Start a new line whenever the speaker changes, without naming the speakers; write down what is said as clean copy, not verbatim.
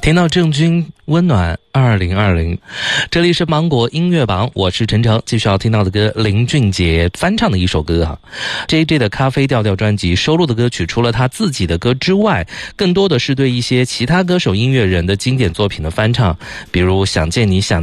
听到郑钧温暖2020，这里是芒果音乐榜，我是陈诚。继续要听到的歌，林俊杰翻唱的一首歌JJ 的咖啡调调专辑收录的歌曲，除了他自己的歌之外，更多的是对一些其他歌手音乐人的经典作品的翻唱，比如想见你想